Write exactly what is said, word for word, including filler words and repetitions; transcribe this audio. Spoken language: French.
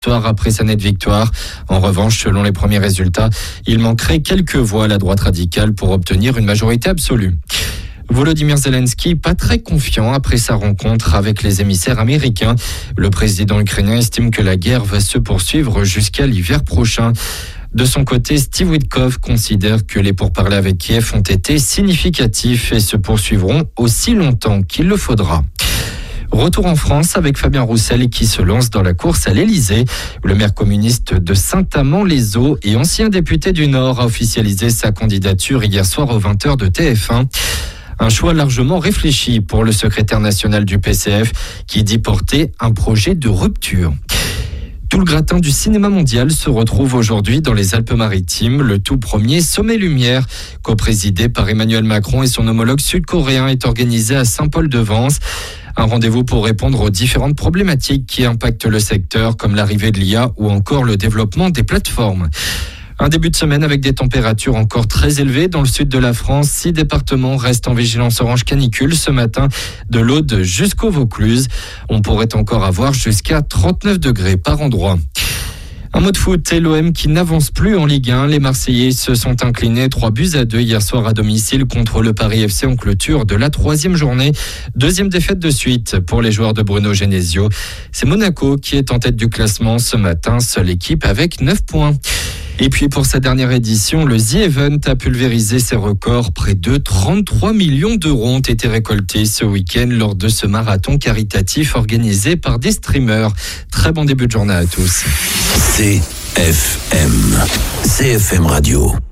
soir après sa nette victoire. En revanche, selon les premiers résultats, il manquerait quelques voix à la droite radicale pour obtenir une majorité absolue. Volodymyr Zelensky, pas très confiant après sa rencontre avec les émissaires américains. Le président ukrainien estime que la guerre va se poursuivre jusqu'à l'hiver prochain. De son côté, Steve Witkoff considère que les pourparlers avec Kiev ont été significatifs et se poursuivront aussi longtemps qu'il le faudra. Retour en France avec Fabien Roussel qui se lance dans la course à l'Élysée. Le maire communiste de Saint-Amand-les-Eaux et ancien député du Nord a officialisé sa candidature hier soir aux vingt heures de T F un. Un choix largement réfléchi pour le secrétaire national du P C F qui dit porter un projet de rupture. Tout le gratin du cinéma mondial se retrouve aujourd'hui dans les Alpes-Maritimes. Le tout premier Sommet Lumière, co-présidé par Emmanuel Macron et son homologue sud-coréen, est organisé à Saint-Paul-de-Vence. Un rendez-vous pour répondre aux différentes problématiques qui impactent le secteur, comme l'arrivée de l'I A ou encore le développement des plateformes. Un début de semaine avec des températures encore très élevées dans le sud de la France. Six départements restent en vigilance orange canicule ce matin, de l'Aude jusqu'au Vaucluse. On pourrait encore avoir jusqu'à trente-neuf degrés par endroit. Un mot de foot et l'O M qui n'avance plus en Ligue un. Les Marseillais se sont inclinés trois buts à deux hier soir à domicile contre le Paris F C en clôture de la troisième journée. Deuxième défaite de suite pour les joueurs de Bruno Genesio. C'est Monaco qui est en tête du classement ce matin, seule équipe avec neuf points. Et puis pour sa dernière édition, le The Event a pulvérisé ses records. Près de trente-trois millions d'euros ont été récoltés ce week-end lors de ce marathon caritatif organisé par des streamers. Très bon début de journée à tous. C F M, C F M Radio.